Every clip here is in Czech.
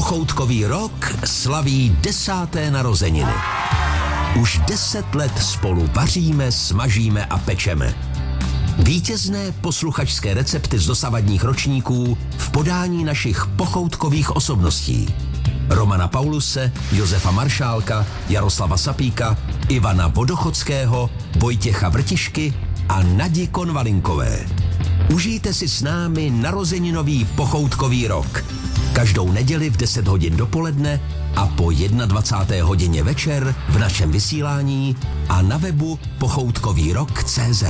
Pochoutkový rok slaví 10. narozeniny. Už 10 let spolu vaříme, smažíme a pečeme. Vítězné posluchačské recepty z dosavadních ročníků v podání našich pochoutkových osobností. Romana Pauluse, Josefa Maršálka, Jaroslava Sapíka, Ivana Vodochodského, Vojtěcha Vrtišky a Nadi Konvalinkové. Užijte si s námi narozeninový pochoutkový rok. Každou neděli v 10 hodin dopoledne a po 21. hodině večer v našem vysílání a na webu pochoutkovýrok.cz.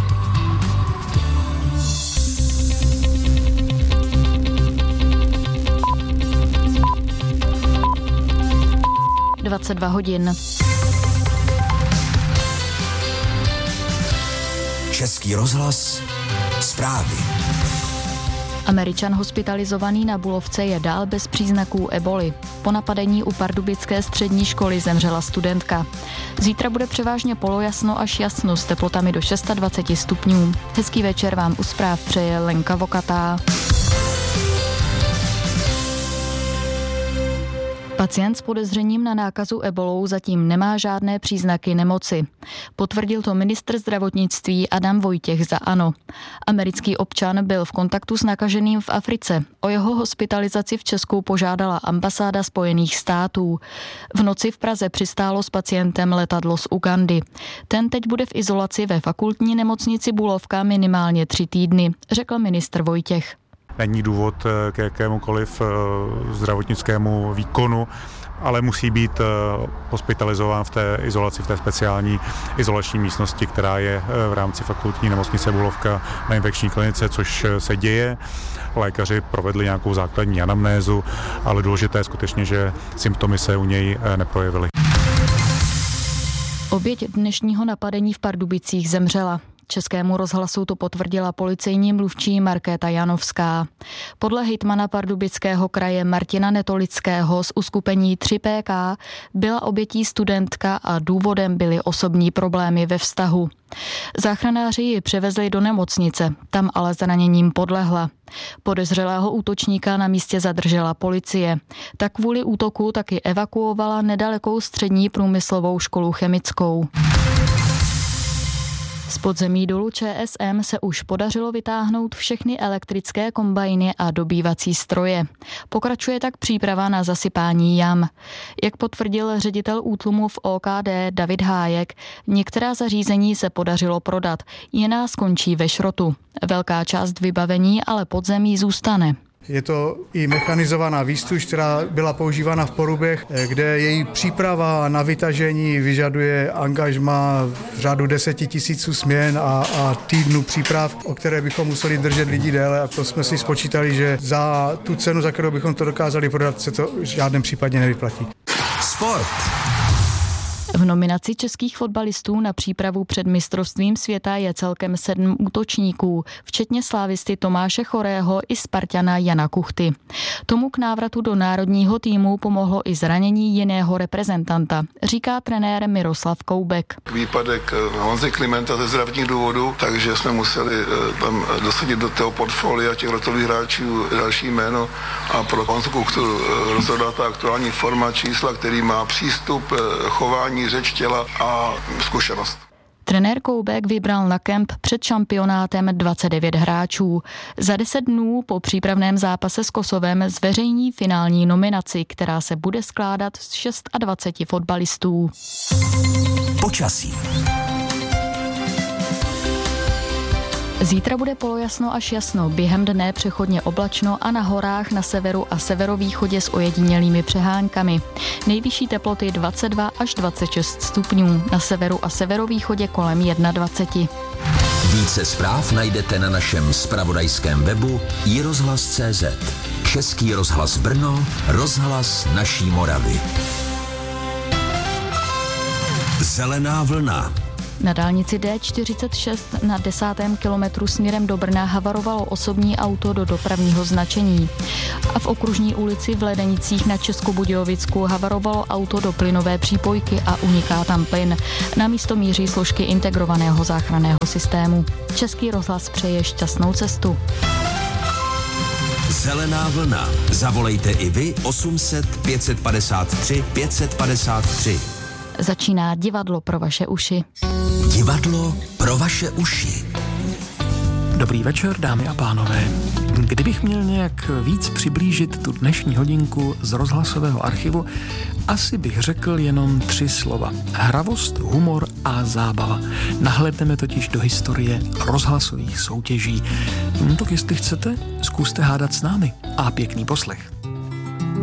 hodin. Český rozhlas, zprávy. Američan hospitalizovaný na Bulovce je dál bez příznaků eboli. Po napadení u pardubické střední školy zemřela studentka. Zítra bude převážně polojasno až jasno s teplotami do 26 stupňů. Hezký večer vám u zpráv přeje Lenka Vokatá. Pacient s podezřením na nákazu ebolou zatím nemá žádné příznaky nemoci. Potvrdil to ministr zdravotnictví Adam Vojtěch za ANO. Americký občan byl v kontaktu s nakaženým v Africe. O jeho hospitalizaci v Česku požádala ambasáda Spojených států. V noci v Praze přistálo s pacientem letadlo z Ugandy. Ten teď bude v izolaci ve fakultní nemocnici Bulovka minimálně 3 týdny, řekl ministr Vojtěch. Není důvod k jakémukoliv zdravotnickému výkonu, ale musí být hospitalizován v té izolaci, v té speciální izolační místnosti, která je v rámci fakultní nemocnice Bulovka na infekční klinice, což se děje. Lékaři provedli nějakou základní anamnézu, ale důležité je skutečně, že symptomy se u něj neprojevily. Oběť dnešního napadení v Pardubicích zemřela. Českému rozhlasu to potvrdila policejní mluvčí Markéta Janovská. Podle hejtmana Pardubického kraje Martina Netolického z uskupení 3PK byla obětí studentka a důvodem byly osobní problémy ve vztahu. Záchranáři ji převezli do nemocnice, tam ale zraněním podlehla. Podezřelého útočníka na místě zadržela policie. Tak kvůli útoku taky evakuovala nedalekou střední průmyslovou školu chemickou. Z podzemí dolu ČSM se už podařilo vytáhnout všechny elektrické kombajny a dobývací stroje. Pokračuje tak příprava na zasypání jam. Jak potvrdil ředitel útlumu v OKD David Hájek, některá zařízení se podařilo prodat, jiná skončí ve šrotu. Velká část vybavení ale podzemí zůstane. Je to i mechanizovaná výstuž, která byla používána v Porubech, kde její příprava na vytažení vyžaduje angažma v řádu 10 000 směn a týdnů příprav, o které bychom museli držet lidi déle, a to jsme si spočítali, že za tu cenu, za kterou bychom to dokázali prodat, se to v žádném případě nevyplatí. Sport. V nominaci českých fotbalistů na přípravu před mistrovstvím světa je celkem 7 útočníků, včetně slávisty Tomáše Chorého i Spartana Jana Kuchty. Tomu k návratu do národního týmu pomohlo i zranění jiného reprezentanta, říká trenér Miroslav Koubek. Výpadek Honzy Klimenta ze zdravotních důvodů, takže jsme museli tam dosadit do toho portfolia těch rotových hráčů další jméno a pro Honzu Kuchtu rozhodla ta aktuální forma čísla, který má přístup, chování, řeč těla a zkušenost. Trenér Koubek vybral na kemp před šampionátem 29 hráčů. Za 10 dnů po přípravném zápase s Kosovem zveřejní finální nominaci, která se bude skládat z 26 fotbalistů. Počasí. Zítra bude polojasno až jasno, během dne přechodně oblačno a na horách na severu a severovýchodě s ojedinělými přehánkami. Nejvyšší teploty 22 až 26 stupňů, na severu a severovýchodě kolem 21. Více zpráv najdete na našem zpravodajském webu iRozhlas.cz. Český rozhlas Brno, rozhlas naší Moravy. Zelená vlna. Na dálnici D46 na 10. kilometru směrem do Brna havarovalo osobní auto do dopravního značení. A v Okružní ulici v Ledenicích na Českobudějovicku havarovalo auto do plynové přípojky a uniká tam plyn. Na místo míří složky integrovaného záchranného systému. Český rozhlas přeje šťastnou cestu. Zelená vlna. Zavolejte i vy 800 553 553. Začíná divadlo pro vaše uši. Divadlo pro vaše uši. Dobrý večer, dámy a pánové. Kdybych měl nějak víc přiblížit tu dnešní hodinku z rozhlasového archivu, asi bych řekl jenom 3 slova. Hravost, humor a zábava. Nahlédneme totiž do historie rozhlasových soutěží. Tak jestli chcete, zkuste hádat s námi a pěkný poslech.